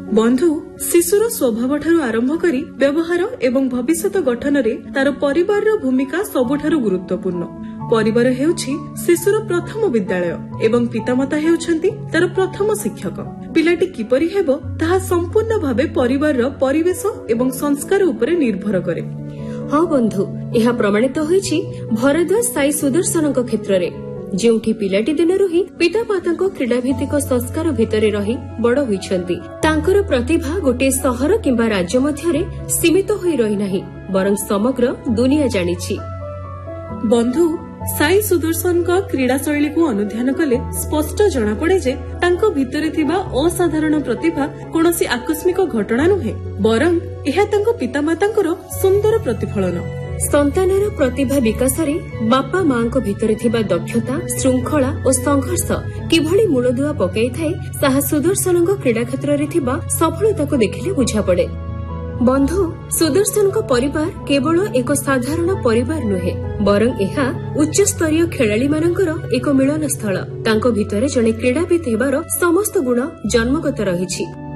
बंधु शिशुर स्वभाव ठारू आरंभ करी व्यवहार एवं भविष्यत गठन रे तार परिवार भूमिका सबुठारु गुरुत्वपूर्ण। परिवार हेउछि शिशुर प्रथम विद्यालय एवं पितामाता हेउछंती तार प्रथम शिक्षक। पिलाटी किपरि हेबो ताहा संपूर्ण भावे परिवार परिवेश एवं संस्कार उपरे निर्भर करे। हाँ बंधु, यह प्रमाणित होईछि भरद्वाज साई सुदर्शनक क्षेत्र रे, जोंठी पिलाटी दिनरु ही पितामाताको क्रीडाभित्तिक संस्कार भितरे रही बड़ होईछंती। तांकर प्रतिभा गोटे सहर किंबा राज्य मध्यरे सीमित होई रही नाही, बरं समग्र दुनिया जानिछि। बंधु साई सुदर्शन का क्रीड़ा शैली को अनुध्यान कले स्पष्ट जना पड़े जे तांको भितरे थिबा असाधारण प्रतिभा कोनोसी आकस्मिक घटना नुहे, बरं एहा तांको पितामातांकर सुंदर प्रतिफलन। संतानर प्रतिभा विकास रे बापा मांको भितरे थिबा दक्षता, श्रृंखला और संघर्ष किभଳି मूलदुआ पकाई थाए ताहा सुदर्शनଙ୍କ क्रीड़ा क्षेत्र रे थिबा सफलता को देखिले बुझा पड़े। बंधु सुदर्शन को परिवार केवल एक साधारण परिवार नुहे, बरं एहा उच्च स्तरीय खेलाड़ी मानकर एक मिलन स्थल। तांको भितरे जने क्रीड़ाविद हेबार समस्त गुण जन्मगत रहिछि।